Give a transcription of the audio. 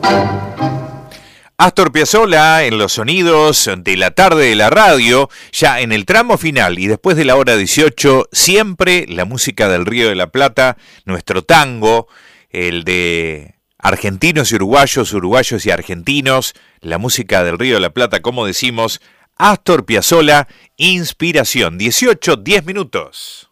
Astor Piazzolla en los sonidos de la tarde de la radio, ya en el tramo final y después de la hora 18, siempre la música del Río de la Plata, nuestro tango, el de argentinos y uruguayos, uruguayos y argentinos, la música del Río de la Plata, como decimos, Astor Piazzolla, inspiración, 18, 10 minutos.